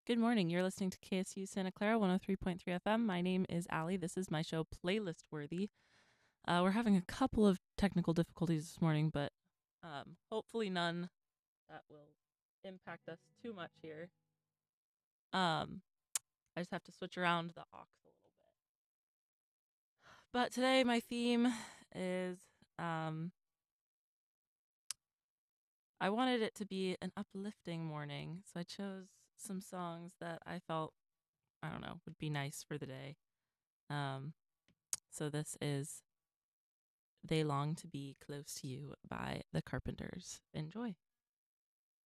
Good morning. You're listening to KSU Santa Clara 103.3 FM. My name is Allie. This is my show, Playlist Worthy. We're having a couple of technical difficulties this morning, but hopefully none that will impact us too much here. I just have to switch around the aux a little bit. But today my theme is I wanted it to be an uplifting morning, so I chose some songs that I felt, would be nice for the day. So this is They Long to Be Close to You by The Carpenters. Enjoy.